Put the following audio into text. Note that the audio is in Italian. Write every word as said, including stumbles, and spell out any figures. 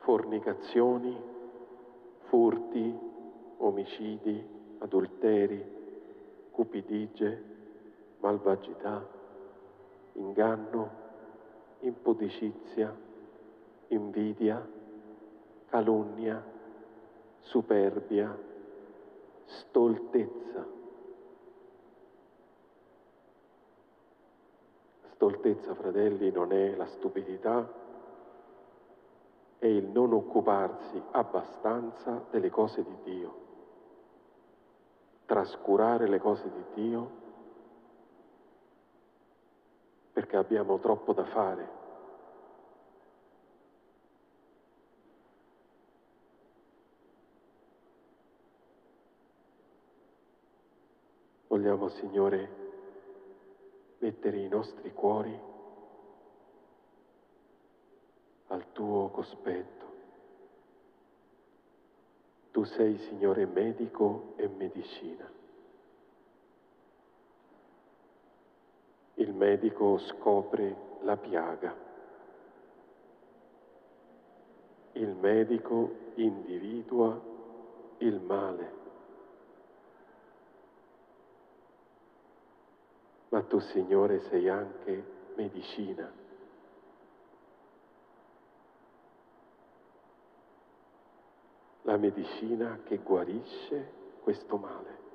fornicazioni, furti, omicidi, adulteri, cupidigie, malvagità, inganno, impudicizia, invidia, calunnia, superbia, stoltezza. Stoltezza, fratelli, non è la stupidità, è il non occuparsi abbastanza delle cose di Dio, trascurare le cose di Dio perché abbiamo troppo da fare. Vogliamo, Signore, mettere i nostri cuori al tuo cospetto. Tu sei, Signore, medico e medicina. Il medico scopre la piaga. Il medico individua il male. Ma tu, Signore, sei anche medicina. La medicina che guarisce questo male.